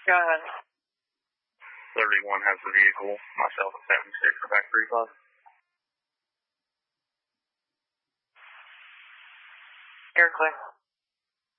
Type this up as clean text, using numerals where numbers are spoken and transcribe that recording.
Go ahead. 31 has the vehicle. Myself at 76 are back 35. You're clear.